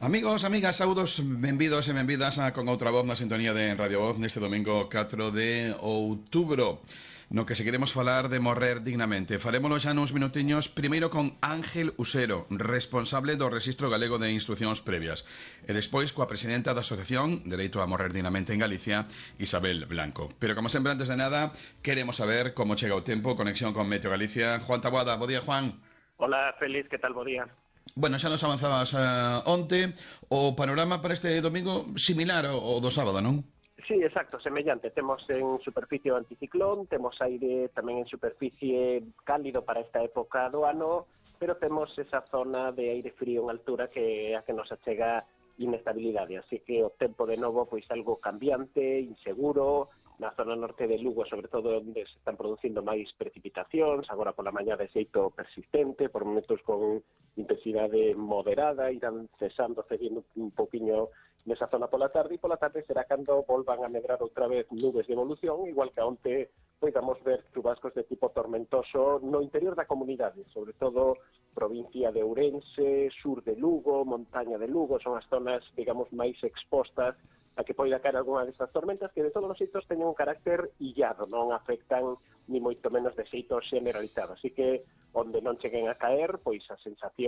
Amigos, amigas, saúdos, benvidos e benvidas con outra voz na sintonía de Radio Voz neste domingo 4 de outubro, no que seguiremos falar de morrer dignamente. Farémolo xa nuns minutiños, primeiro con Ángel Usero, responsable do Rexistro Galego de Instruccións Previas, e despois coa presidenta da Asociación Dereito a Morrer Dignamente en Galicia, Isabel Blanco. Pero como sempre, antes de nada, queremos saber como chega o tempo, conexión con Meteo Galicia. Juan Taboada, bo día, Juan. Hola, Félix, que tal, bo día? Bueno, xa nos avanzabas onte. O panorama para este domingo similar ao do sábado, non? Sí, exacto, semellante. Temos en superficie o anticiclón, temos aire tamén en superficie cálido para esta época do ano, pero temos esa zona de aire frío en altura que a que nos achega inestabilidade. Así que o tempo de novo pois algo cambiante, inseguro, na zona norte de Lugo, sobre todo onde se están producindo máis precipitacións, agora pola mañá de xeito persistente, por momentos con intensidade moderada, irán cedindo un poquinho nesa zona pola tarde, e pola tarde será cando volvan a medrar outra vez nubes de evolución, igual que onte podamos ver chubascos de tipo tormentoso no interior da comunidade, sobre todo provincia de Ourense, sur de Lugo, montaña de Lugo, son as zonas, digamos, máis expostas a que poida caer algunha destas tormentas que de todos os xeitos teñen un carácter illado, non afectan ni moito menos de xeito generalizado. Así que onde non cheguen a caer, pois a sensación